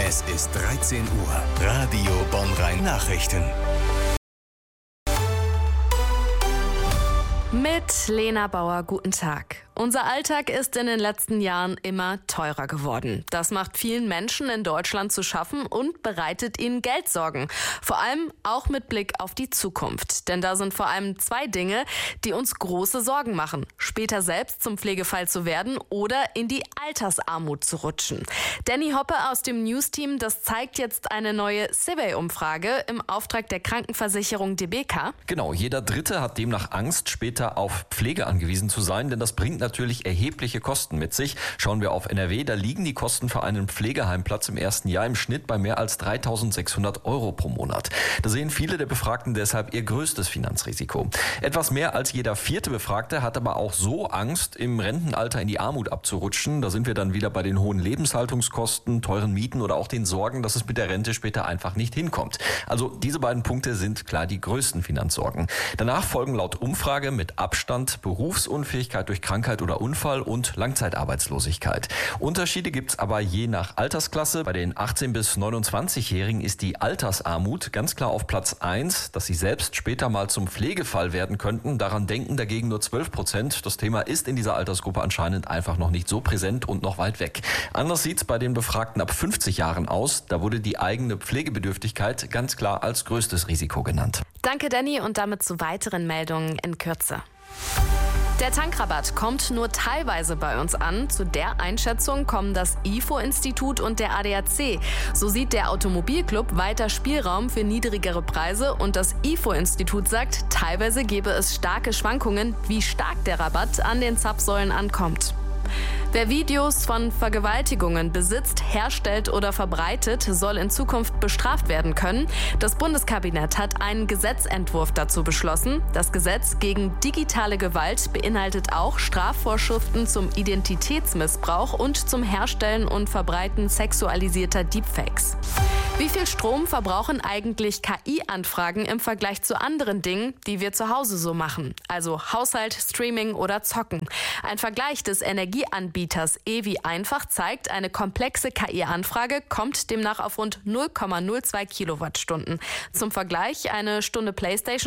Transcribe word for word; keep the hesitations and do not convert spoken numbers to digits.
Es ist dreizehn Uhr. Radio Bonn-Rhein Nachrichten. Mit Lena Bauer, guten Tag. Unser Alltag ist in den letzten Jahren immer teurer geworden. Das macht vielen Menschen in Deutschland zu schaffen und bereitet ihnen Geldsorgen. Vor allem auch mit Blick auf die Zukunft. Denn da sind vor allem zwei Dinge, die uns große Sorgen machen. Später selbst zum Pflegefall zu werden oder in die Altersarmut zu rutschen. Danny Hoppe aus dem News-Team, das zeigt jetzt eine neue Survey-Umfrage im Auftrag der Krankenversicherung D B K. Genau, jeder Dritte hat demnach Angst, später auf Pflege angewiesen zu sein, denn das bringt natürlich erhebliche Kosten mit sich. Schauen wir auf N R W, da liegen die Kosten für einen Pflegeheimplatz im ersten Jahr im Schnitt bei mehr als dreitausendsechshundert Euro pro Monat. Da sehen viele der Befragten deshalb ihr größtes Finanzrisiko. Etwas mehr als jeder vierte Befragte hat aber auch so Angst, im Rentenalter in die Armut abzurutschen. Da sind wir dann wieder bei den hohen Lebenshaltungskosten, teuren Mieten oder auch den Sorgen, dass es mit der Rente später einfach nicht hinkommt. Also diese beiden Punkte sind klar die größten Finanzsorgen. Danach folgen laut Umfrage mit Abstand Berufsunfähigkeit durch Krankheit oder Unfall und Langzeitarbeitslosigkeit. Unterschiede gibt es aber je nach Altersklasse. Bei den achtzehn- bis neunundzwanzigjährigen ist die Altersarmut ganz klar auf Platz eins, dass sie selbst später mal zum Pflegefall werden könnten. Daran denken dagegen nur zwölf Prozent. Das Thema ist in dieser Altersgruppe anscheinend einfach noch nicht so präsent und noch weit weg. Anders sieht es bei den Befragten ab fünfzig Jahren aus. Da wurde die eigene Pflegebedürftigkeit ganz klar als größtes Risiko genannt. Danke, Danny, und damit zu weiteren Meldungen in Kürze. Der Tankrabatt kommt nur teilweise bei uns an. Zu der Einschätzung kommen das I F O-Institut und der A D A C. So sieht der Automobilclub weiter Spielraum für niedrigere Preise und das I F O-Institut sagt, teilweise gebe es starke Schwankungen, wie stark der Rabatt an den Zapfsäulen ankommt. Wer Videos von Vergewaltigungen besitzt, herstellt oder verbreitet, soll in Zukunft bestraft werden können. Das Bundeskabinett hat einen Gesetzentwurf dazu beschlossen. Das Gesetz gegen digitale Gewalt beinhaltet auch Strafvorschriften zum Identitätsmissbrauch und zum Herstellen und Verbreiten sexualisierter Deepfakes. Wie viel Strom verbrauchen eigentlich K I-Anfragen im Vergleich zu anderen Dingen, die wir zu Hause so machen? Also Haushalt, Streaming oder Zocken. Ein Vergleich des Energieanbieters E W I einfach zeigt, eine komplexe K I-Anfrage kommt demnach auf rund null Komma null zwei Kilowattstunden. Zum Vergleich, eine Stunde PlayStation